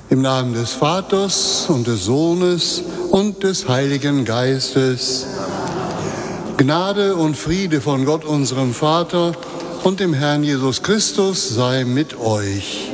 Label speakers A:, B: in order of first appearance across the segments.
A: Im Namen des Vaters und des Sohnes und des Heiligen Geistes. Gnade und Friede von Gott, unserem Vater, und dem Herrn Jesus Christus sei mit euch.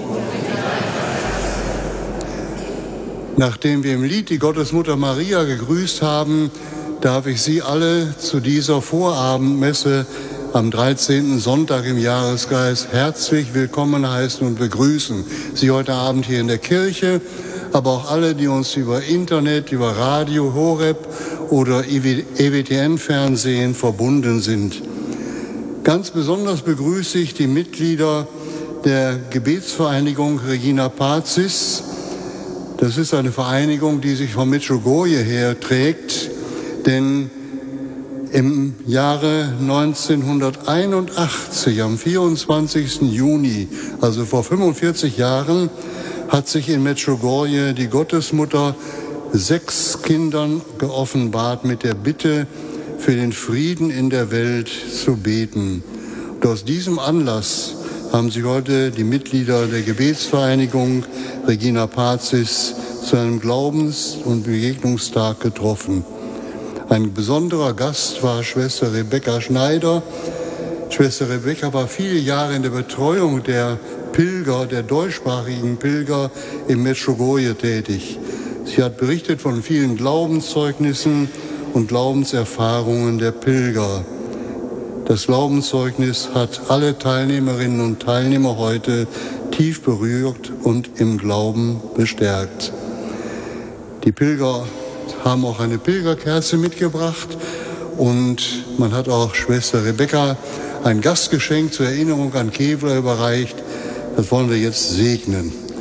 A: Nachdem wir im Lied die Gottesmutter Maria gegrüßt haben, darf ich Sie alle zu dieser Vorabendmesse am 13. Sonntag im Jahreskreis herzlich willkommen heißen und begrüßen. Sie heute Abend hier in der Kirche, aber auch alle, die uns über Internet, über Radio Horeb oder EWTN-Fernsehen verbunden sind. Ganz besonders begrüße ich die Mitglieder der Gebetsvereinigung Regina Pacis. Das ist eine Vereinigung, die sich von Medjugorje her trägt, denn im Jahre 1981, am 24. Juni, also vor 45 Jahren, hat sich in Medjugorje die Gottesmutter 6 Kindern geoffenbart mit der Bitte, für den Frieden in der Welt zu beten. Und aus diesem Anlass haben sich heute die Mitglieder der Gebetsvereinigung Regina Pacis zu einem Glaubens- und Begegnungstag getroffen. Ein besonderer Gast war Schwester Rebecca Schneider. Schwester Rebecca war viele Jahre in der Betreuung der Pilger, der deutschsprachigen Pilger in Medjugorje tätig. Sie hat berichtet von vielen Glaubenszeugnissen und Glaubenserfahrungen der Pilger. Das Glaubenszeugnis hat alle Teilnehmerinnen und Teilnehmer heute tief berührt und im Glauben bestärkt. Die Pilger haben auch eine Pilgerkerze mitgebracht und man hat auch Schwester Rebecca ein Gastgeschenk zur Erinnerung an Kevler überreicht. Das wollen wir jetzt segnen.